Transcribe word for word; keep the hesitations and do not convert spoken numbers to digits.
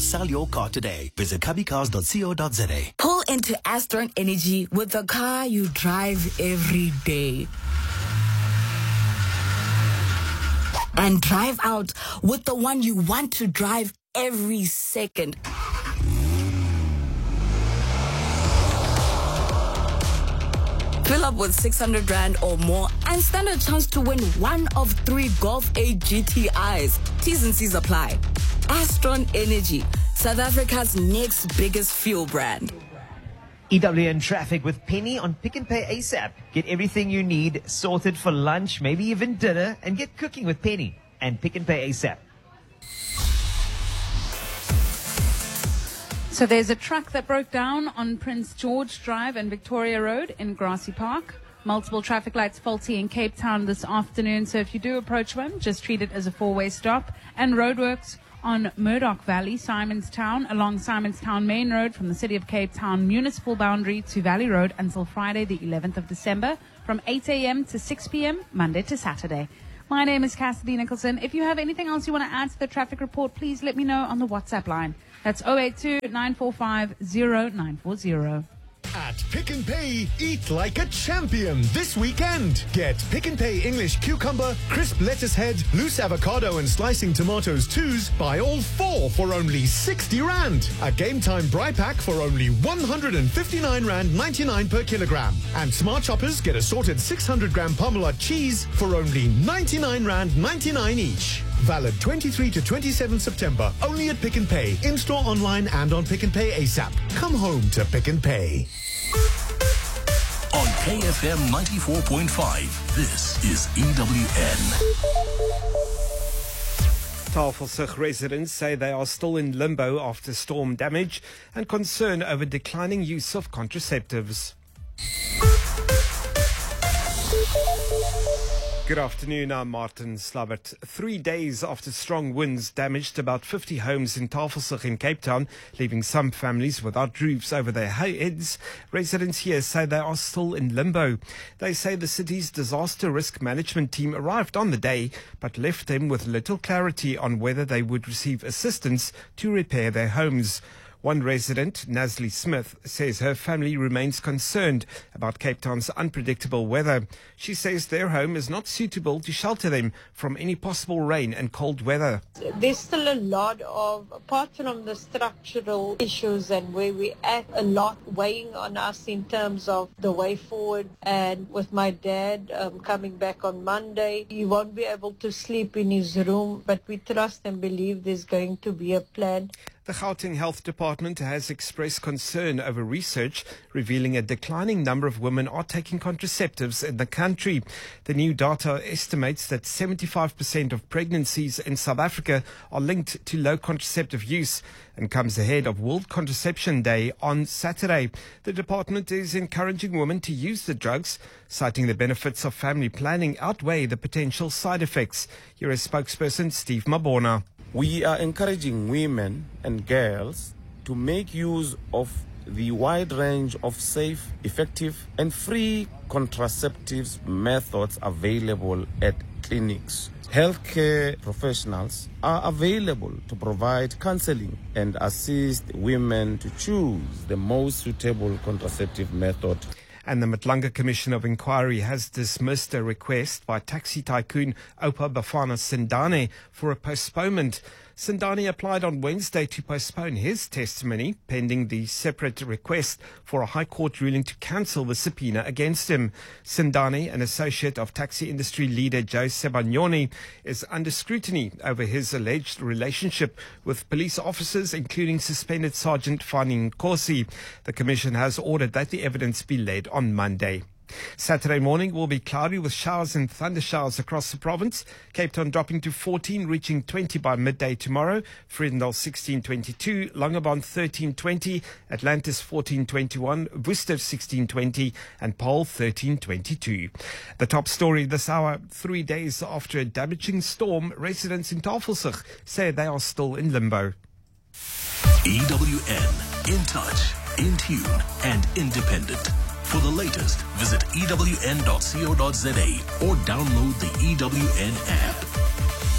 sell your car today. Visit cubbycars dot co dot za. Pull into Astron Energy with the car you drive every day. And drive out with the one you want to drive every second. Fill up with six hundred rand or more and stand a chance to win one of three Golf eight G T Is. T's and C's apply. Astron Energy, South Africa's next biggest fuel brand. E W N traffic with Penny on Pick n Pay ASAP. Get everything you need sorted for lunch, maybe even dinner, and get cooking with Penny and Pick n Pay ASAP. So there's a truck that broke down on Prince George Drive and Victoria Road in Grassy Park. Multiple traffic lights faulty in Cape Town this afternoon. So if you do approach one, just treat it as a four-way stop. And roadworks on Murdoch Valley, Simonstown, along Simonstown Main Road from the City of Cape Town municipal boundary to Valley Road until Friday the eleventh of December from eight a.m. to six p.m. Monday to Saturday. My name is Cassidy Nicholson. If you have anything else you want to add to the traffic report, please let me know on the WhatsApp line. That's zero eight two, nine four five, zero nine four zero. At Pick n Pay, eat like a champion this weekend. Get Pick n Pay English cucumber, crisp lettuce head, loose avocado and slicing tomatoes twos. Buy all four for only sixty rand. A Game Time Bri Pack for only one hundred fifty-nine rand ninety-nine per kilogram. And Smart Shoppers get assorted six hundred gram Parmalat cheese for only ninety-nine rand ninety-nine each. Valid twenty-third to twenty-seventh September. Only at Pick n Pay. In-store, online and on Pick n Pay ASAP. Come home to Pick n Pay. On K F M ninety-four point five, this is E W N. Tafelsig residents say they are still in limbo after storm damage and concern over declining use of contraceptives. Good afternoon, I'm Martin Slabbert. Three days after strong winds damaged about fifty homes in Tafelsig in Cape Town, leaving some families without roofs over their heads, residents here say they are still in limbo. They say the city's disaster risk management team arrived on the day, but left them with little clarity on whether they would receive assistance to repair their homes. One resident, Nasli Smith, says her family remains concerned about Cape Town's unpredictable weather. She says their home is not suitable to shelter them from any possible rain and cold weather. There's still a lot of, apart from the structural issues and where we at, a lot weighing on us in terms of the way forward. And with my dad um, coming back on Monday, he won't be able to sleep in his room, but we trust and believe there's going to be a plan. The Gauteng Health Department has expressed concern over research revealing a declining number of women are taking contraceptives in the country. The new data estimates that seventy-five percent of pregnancies in South Africa are linked to low contraceptive use and comes ahead of World Contraception Day on Saturday. The department is encouraging women to use the drugs, citing the benefits of family planning outweigh the potential side effects. Here is spokesperson Steve Mabona. We are encouraging women and girls to make use of the wide range of safe, effective and free contraceptives methods available at clinics. Healthcare professionals are available to provide counseling and assist women to choose the most suitable contraceptive method. And the Matlanga Commission of Inquiry has dismissed a request by taxi tycoon Oupa Bafana Sindane for a postponement. Sindane applied on Wednesday to postpone his testimony pending the separate request for a High Court ruling to cancel the subpoena against him. Sindane, an associate of taxi industry leader Joe Sebanyoni, is under scrutiny over his alleged relationship with police officers, including suspended Sergeant Fani Nkosi. The Commission has ordered that the evidence be led on Monday. Saturday morning will be cloudy with showers and thunder showers across the province. Cape Town dropping to fourteen, reaching twenty by midday tomorrow. Vredendal sixteen twenty-two, Longabon thirteen twenty, Atlantis fourteen twenty-one, Worcester sixteen twenty and Paarl thirteen twenty-two. The top story this hour: three days after a damaging storm, residents in Tafelsig say they are still in limbo. E W N, in touch, in tune and independent. For the latest, visit E W N dot co dot za or download the E W N app.